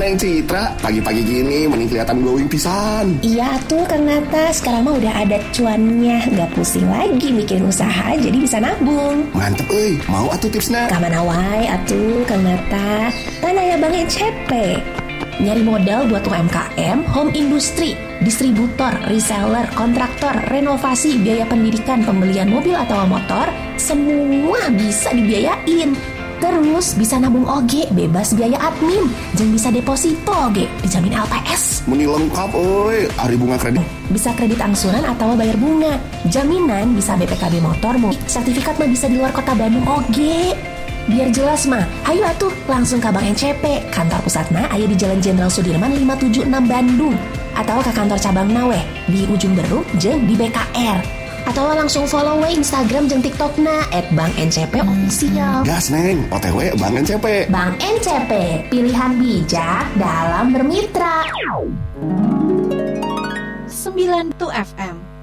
Neng Citra, pagi-pagi gini mending kelihatan glowing pisan. Iya tuh Kang Nata, sekarang mah udah ada cuannya, gak pusing lagi mikirin usaha, jadi bisa nabung. Mantep mau atuh tipsnya. Kamana wae atuh Kang Nata, tanah ya Bang NCP. Nyari modal buat UMKM, home industry, distributor, reseller, kontraktor, renovasi, biaya pendidikan, pembelian mobil atau motor, semua bisa dibiayain. Terus bisa nabung oge, bebas biaya admin, jeung bisa deposito oge, dijamin LPS. Meni lengkap ari bunga kredit. Bisa kredit angsuran atau bayar bunga. Jaminan bisa BPKB motormu. Sertifikat mah bisa di luar kota Bandung oge. Biar jelas mah, ayo atuh langsung ke Bank NCP. Kantor pusatna aya di Jalan Jenderal Sudirman 576 Bandung. Atau ke kantor cabang Nawe di Ujung Beruk jeung di BKR. Atau langsung follow we Instagram jeung TikTokna @bankncp_official. Gas Neng, OTW Bank NCP. Bank NCP, pilihan bijak dalam bermitra. 92 FM